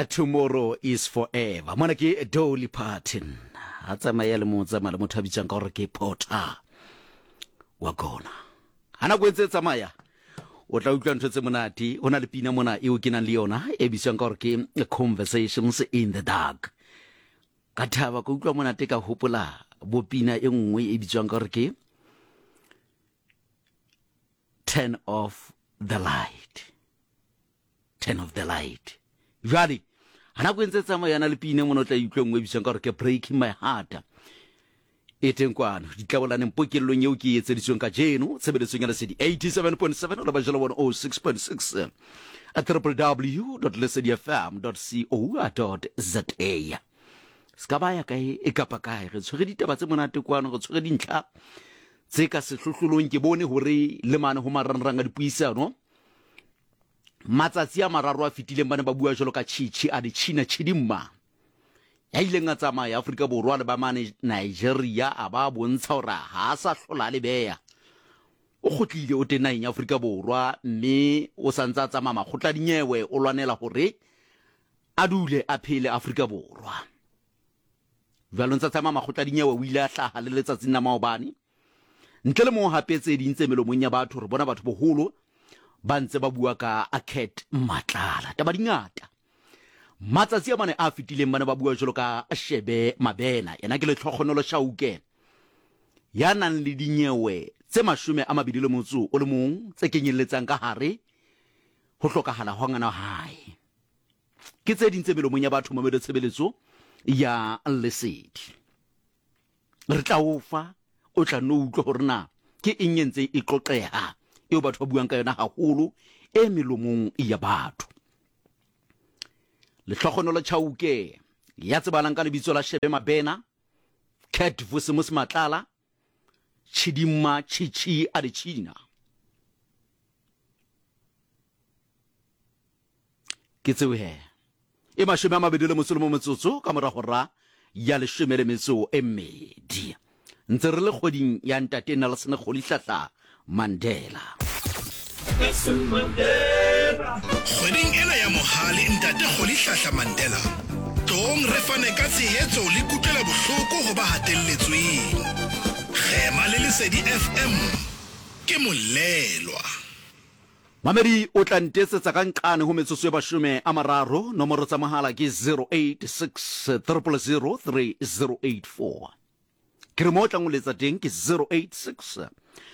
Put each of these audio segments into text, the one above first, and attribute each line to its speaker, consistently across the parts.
Speaker 1: Tomorrow is forever. Mona ke Dolly Parton. A tsamaya le motsamaya le motho a bitsang ka gore ke Porter wa gona. Hana go ntse tsamaya. O tla utlwa ntse monate, ona le pina mona eo ke nang le yona e bitsang ka gore ke Conversations in the Dark. Ka thaba go utlwa monate ka hopola bo pina e nngwe e bitsang ka gore ke Turn off the light. Turn off the light. Jwale hana go ntse tsamaya yana le pina mona o tla utlwa nngwe bitsang ka gore ke Breaking My Heart. Etengkwano ditlabolane mpokellong eo ke etseditsweng ka jeno tshebeletsong ya lesedi 87.7 o la bajela 106.6 at www.lesedifm.co.za. Ska baya kae e kapa kae re tshwere ditaba tse monate kwano go tshwere dintlha tse ka sehlohlolong ke bone hore le mane ho marangrang a dipuisano matsatsi a mararo a fitileng bane ba bua jolo ka chichi a di China chidimma ya ileng a tsamaya Afrika Borwa le ba mane Nigeria a ba bontsha hore ha sa hlola le beya o khotlile o tena in Afrika Borwa mme o santsa tsamaya makgotla dinyewe o lwanela hore a dule a phele Afrika Borwa jalo ntsa tsamaya makgotla dinyewe o ile a hlaha le letsatsing la maobane ntle le mo hapetse dintse melomong ya batho re bona batho boholo ba ntse ba bua ka Akhet Matlala taba dingata matsatsi a mane a fitileng bana ba bua jolo ka Shebe Mabena yena ke le tlhogonolo Shauke ya nang le dinyewe tse 21 o le mong tse kenyelletsang ka hare ho hlokahala ho ngana hae ke tse dintse melomong ya batho mo mede tshebeletso ya lesedi re tla ofa o tla no utlwa hore na ke engentse e qoqeha eo batho ba buang ka yona haholo e melomong ya batho le tlhogonolo Chauke ya tsebalang ka lebitso la Shebe Mabena Cat Vusimus Matlala Chidimma Chichi a di China ke tseo he e 20 metsotso ka mora hora ya 12 ntse re le kgoding ya ntate Nelson Rolihlahla Mandela.
Speaker 2: Kgoding ena ya mohale ntate Rolihlahla Mandela tong re fane ka tshehetso le kutlwela bohloko ho ba hatelletsweng Khema le Lesedi FM ke molelwa
Speaker 1: Mamedi o tla ntesetsa ka nqane ho metsotso e 30 nomoro tsa mohala ke 086 000 3084 ke re mo tla ngoletsa teng ke 086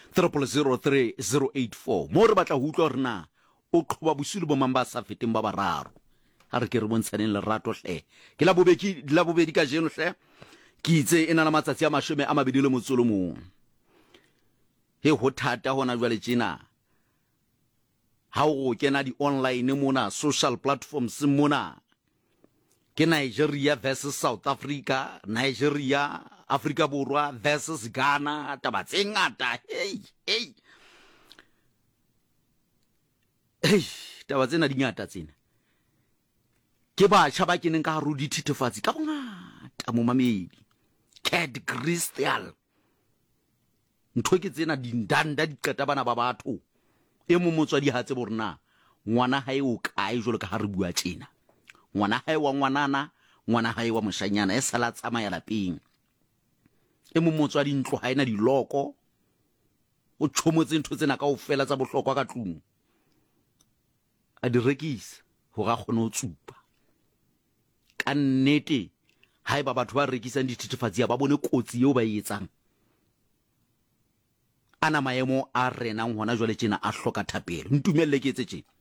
Speaker 1: 0003084 mo re batla ho utlwa rena o qhoba bosulu bo mamba sa feteng ba bararo ha re ke re bontshaneng lerato hle ke la bobedi ka jeno hle ke itse ena la matsatsi a 21 he ho thata hona jwale tjena ha o kena di online mona social platforms mona ke Nigeria versus South Africa, Nigeria, Afrika Borwa versus Ghana, taba tse ngata. Hey. Taba tsena di ngata tsena. Ke ba tjhaba ke neng ka haro di thithofatsi ka bongata mo mamedi. Cat Crystal. Ntho ke tsena di ndanda di qeta bana ba batho. E mo motswadi ha tse borna. Ngwana hae o kae jolo ka ha re bua tjena. Ngwana hae wa ngwanana ngwana hae wa moshanyana e sala tsamaya lapeng e mo motswadi ntlo ha ena diloko o tshomotse ntho tsena kaofela tsa bohlokwa ka tlung a di rekisa ho ga khona o tsupa ka nnete haeba batho ba rekisang dithithifatsi ba bone kotsi eo ba etsang ana maemo a renang hona jwale tjena a hloka thapelo ntumelle ke etse tjena